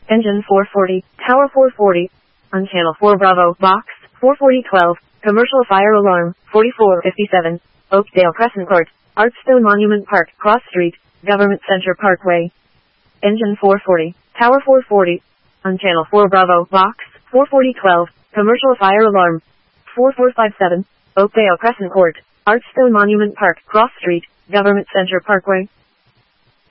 Engine 440, Tower 440. On Channel 4 Bravo, Box 44012. Commercial fire alarm 4457. Oakdale Crescent Court, Artstone Monument Park, Cross Street, Government Center Parkway. Engine 440, Tower 440. On Channel 4 Bravo, Box 44012. Commercial fire alarm 4457. Oakdale Crescent Court, Artstone Monument Park, Cross Street, Government Center Parkway.